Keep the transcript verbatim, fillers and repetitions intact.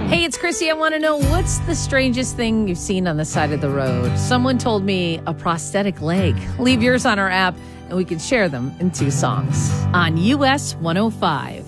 Hey, it's Chrissy. I want to know, what's the strangest thing you've seen on the side of the road? Someone told me a prosthetic leg. Leave yours on our app, and we can share them in two songs on U S one oh five.